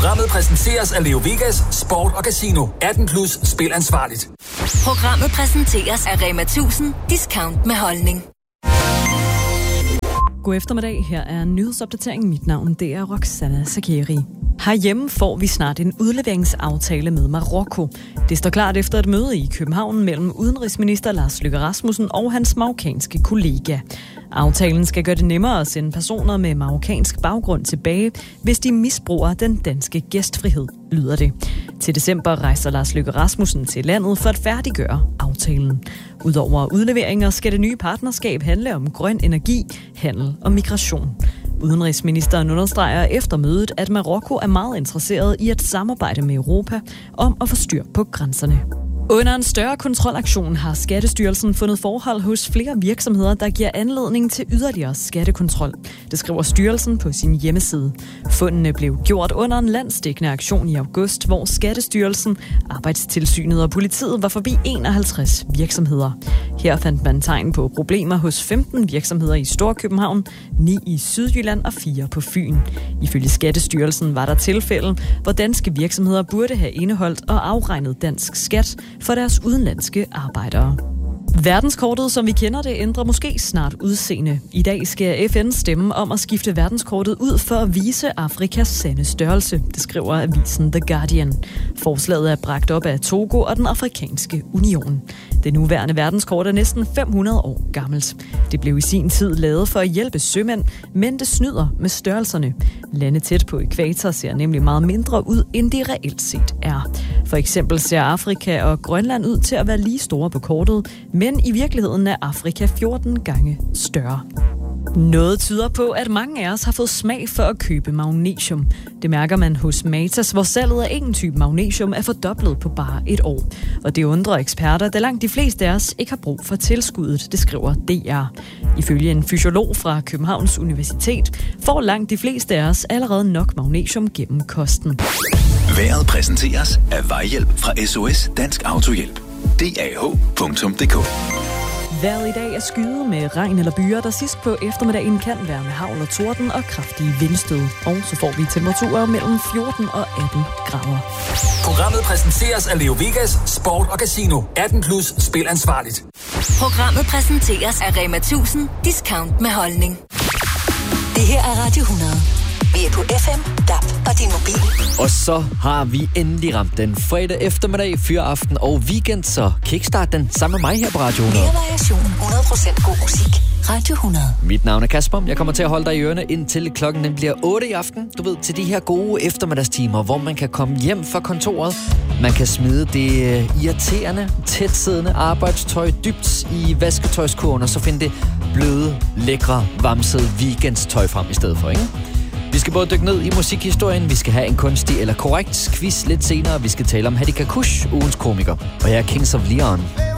Programmet præsenteres af Leo Vegas Sport og Casino. 18+ spil ansvarligt. Programmet præsenteres af Rema 1000 Discount med holdning. God eftermiddag, her er en nyhedsopdatering. Mit navn det er Roxana Sakeri. Herhjemme får vi snart en udleveringsaftale med Marokko. Det står klart efter et møde i København mellem udenrigsminister Lars Løkke Rasmussen og hans marokkanske kollega. Aftalen skal gøre det nemmere at sende personer med marokkansk baggrund tilbage, hvis de misbruger den danske gæstfrihed, lyder det. Til december rejser Lars Løkke Rasmussen til landet for at færdiggøre aftalen. Udover udleveringer skal det nye partnerskab handle om grøn energi, handel og migration. Udenrigsministeren understreger efter mødet, at Marokko er meget interesseret i at samarbejde med Europa om at få styr på grænserne. Under en større kontrolaktion har Skattestyrelsen fundet forhold hos flere virksomheder, der giver anledning til yderligere skattekontrol. Det skriver styrelsen på sin hjemmeside. Fundene blev gjort under en landsdækkende aktion i august, hvor Skattestyrelsen, Arbejdstilsynet og politiet var forbi 51 virksomheder. Her fandt man tegn på problemer hos 15 virksomheder i Storkøbenhavn, 9 i Sydjylland og 4 på Fyn. Ifølge Skattestyrelsen var der tilfælde, hvor danske virksomheder burde have indeholdt og afregnet dansk skat for deres udenlandske arbejdere. Verdenskortet, som vi kender det, ændrer måske snart udseende. I dag skal FN stemme om at skifte verdenskortet ud for at vise Afrikas sande størrelse, det skriver avisen The Guardian. Forslaget er bragt op af Togo og den Afrikanske Union. Det nuværende verdenskort er næsten 500 år gammelt. Det blev i sin tid lavet for at hjælpe sømænd, men det snyder med størrelserne. Lande tæt på ækvator ser nemlig meget mindre ud, end de reelt set er. For eksempel ser Afrika og Grønland ud til at være lige store på kortet, men i virkeligheden er Afrika 14 gange større. Noget tyder på, at mange af os har fået smag for at købe magnesium. Det mærker man hos Matas, hvor salget af en type magnesium er fordoblet på bare et år. Og det undrer eksperter, da langt de fleste af os ikke har brug for tilskuddet, det skriver DR. Ifølge en fysiolog fra Københavns Universitet får langt de fleste af os allerede nok magnesium gennem kosten. Vejret præsenteres af Vejhjælp fra SOS Dansk Autohjælp. DAH.dk. Vejret i dag er skyet med regn eller byer, der sidst på eftermiddagen kan være med hagl og torden og kraftige vindstød. Og så får vi temperaturer mellem 14 og 18 grader. Programmet præsenteres af Leo Vegas Sport og Casino. 18+ spil ansvarligt. Programmet præsenteres af Rema 1000 Discount med holdning. Det her er Radio 100. Vi er på FM, DAB og din mobil. Og så har vi endelig ramt den fredag eftermiddag, fyraften og weekend, så kickstart den sammen med mig her på Radio 100. Mere variation, 100% god musik. Radio 100. Mit navn er Kasper. Jeg kommer til at holde dig i ørene indtil klokken den bliver 8 i aften. Du ved, til de her gode eftermiddagstimer, hvor man kan komme hjem fra kontoret. Man kan smide det irriterende, tætsiddende arbejdstøj dybt i vasketøjskurven, og så finde det bløde, lækre, vamsede weekendstøj frem i stedet for, ikke? Vi skal både dykke ned i musikhistorien, vi skal have en kunstig eller korrekt quiz lidt senere, vi skal tale om Hadi Kakush, ugens komiker. Og jeg er Kings of Leon.